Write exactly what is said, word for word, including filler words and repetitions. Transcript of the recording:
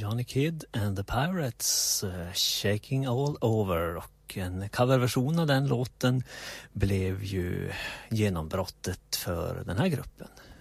Johnny Kidd and the Pirates, uh, Shaking All Over, och en coverversion av den låten blev ju genombrottet för den här gruppen.